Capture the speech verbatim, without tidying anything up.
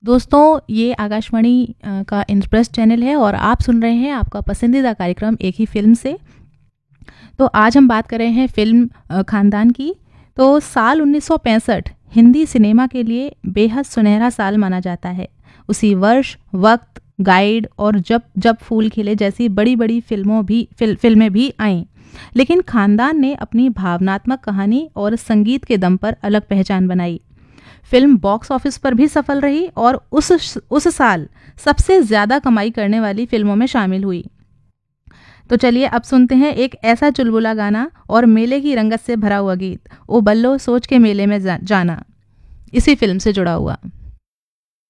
दोस्तों, ये आकाशवाणी अ, का इंद्रप्रस्थ चैनल है और आप सुन रहे हैं आपका पसंदीदा कार्यक्रम एक ही फ़िल्म से। तो आज हम बात कर रहे हैं फ़िल्म अ, खानदान की। तो साल उन्नीस सौ पैंसठ हिंदी सिनेमा के लिए बेहद सुनहरा साल माना जाता है। उसी वर्ष वक्त, गाइड और जब जब फूल खिले जैसी बड़ी-बड़ी फ़िल्मों भी फ़िल फ़िल्में भी आईं। लेकिन खानदान ने अपनी भावनात्मक कहानी और संगीत के दम पर अलग पहचान बनाई। फिल्म बॉक्स ऑफिस पर भी सफल रही और उस उस साल सबसे ज्यादा कमाई करने वाली फिल्मों में शामिल हुई। तो चलिए अब सुनते हैं एक ऐसा चुलबुला गाना और मेले की रंगत से भरा हुआ गीत, ओ बल्लो सोच के मेले में जा, जाना, इसी फिल्म से जुड़ा हुआ।